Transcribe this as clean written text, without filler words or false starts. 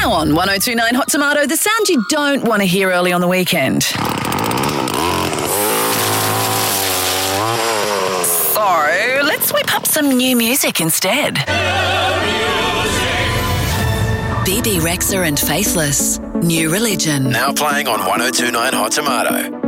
Now on 1029 Hot Tomato, the sound you don't want to hear early on the weekend. So, let's whip up some new music instead. BB Rexha and Faithless, New Religion. Now playing on 1029 Hot Tomato.